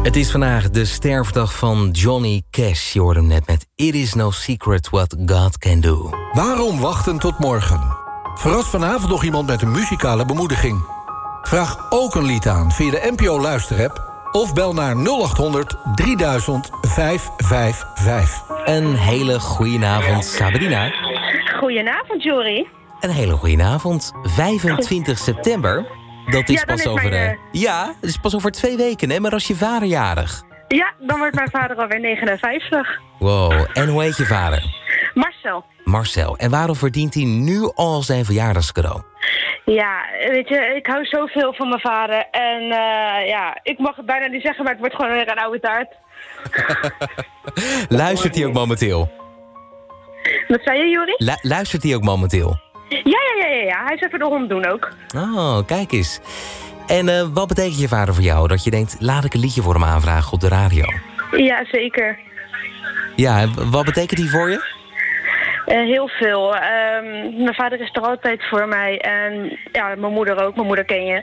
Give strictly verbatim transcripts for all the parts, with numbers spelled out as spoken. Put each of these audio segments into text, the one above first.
Het is vandaag de sterfdag van Johnny Cash. Je hoorde hem net met It is no secret what God can do. Waarom wachten tot morgen? Verras vanavond nog iemand met een muzikale bemoediging. Vraag ook een lied aan via de N P O Luisterapp of bel naar nul acht honderd drieduizend vijfhonderdvijfenvijftig. Een hele goedenavond, Sabrina. Goedenavond, Jorie. Een hele goedenavond. vijfentwintig september. Dat is Ja, dan pas is over. mijn, eh, eh, Ja, dat is pas over twee weken, hè? Maar als je vader jarig. Ja, dan wordt mijn vader alweer negenenvijftig. Wow. En hoe heet je vader? Marcel. Marcel. En waarom verdient hij nu al zijn verjaardagscadeau? Ja, weet je, ik hou zoveel van mijn vader. En uh, ja, ik mag het bijna niet zeggen, maar het wordt gewoon weer een oude taart. Luistert hij ook momenteel? Wat zei je, Jorie? Lu- luistert hij ook momenteel? Ja, ja, ja, ja, ja. Hij is even de hond doen ook. Oh, kijk eens. En uh, wat betekent je vader voor jou? Dat je denkt, laat ik een liedje voor hem aanvragen op de radio. Ja, zeker. Ja, en wat betekent hij voor je? Uh, heel veel. Um, mijn vader is er altijd voor mij. En ja, mijn moeder ook. Mijn moeder ken je.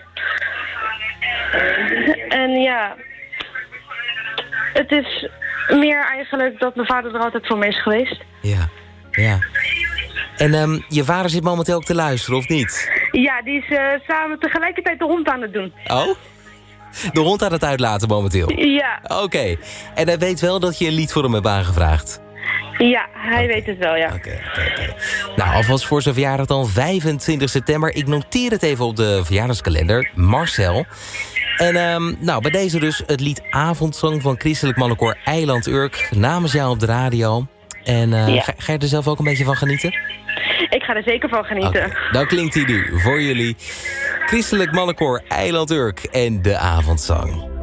En ja, het is meer eigenlijk dat mijn vader er altijd voor me is geweest. Ja, ja. En um, je vader zit momenteel ook te luisteren, of niet? Ja, die is uh, samen tegelijkertijd de hond aan het doen. Oh? De hond aan het uitlaten momenteel? Ja. Oké. Okay. En hij weet wel dat je een lied voor hem hebt aangevraagd? Ja, hij okay. weet het wel, ja. Oké, okay, oké, okay, oké. Okay. Nou, alvast voor zijn verjaardag dan vijfentwintig september. Ik noteer het even op de verjaardagskalender. Marcel. En um, nou, bij deze dus het lied Avondzang van Christelijk Mannenkoor Eiland Urk. Namens jou op de radio. En uh, ja. ga, ga je er zelf ook een beetje van genieten? Ik ga er zeker van genieten. Okay, dan klinkt hij nu voor jullie. Christelijk Mannenkoor Eiland Urk en de Avondzang.